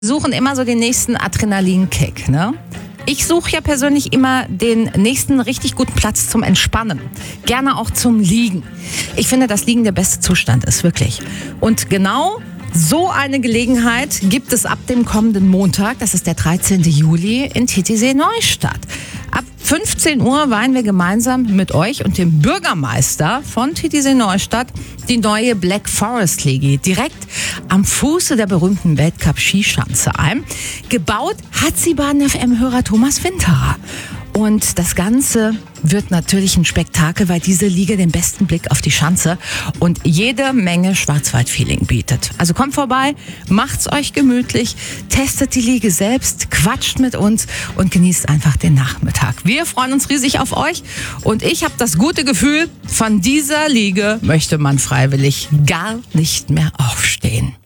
Suchen immer so den nächsten Adrenalinkick, ne? Ich suche ja persönlich immer den nächsten richtig guten Platz zum Entspannen. Gerne auch zum Liegen. Ich finde, dass Liegen der beste Zustand ist, wirklich. Und genau so eine Gelegenheit gibt es ab dem kommenden Montag, das ist der 13. Juli, in Titisee Neustadt. Ab 15 Uhr weihen wir gemeinsam mit euch und dem Bürgermeister von Titisee Neustadt die neue Black Forest Liege direkt am Fuße der berühmten Weltcup-Skischanze ein. Gebaut hat sie Baden-FM-Hörer Thomas Winterer. Und das Ganze wird natürlich ein Spektakel, weil diese Liege den besten Blick auf die Schanze und jede Menge Schwarzwald-Feeling bietet. Also kommt vorbei, macht's euch gemütlich, testet die Liege selbst, quatscht mit uns und genießt einfach den Nachmittag. Wir freuen uns riesig auf euch und ich habe das gute Gefühl, von dieser Liege möchte man freiwillig gar nicht mehr aufstehen.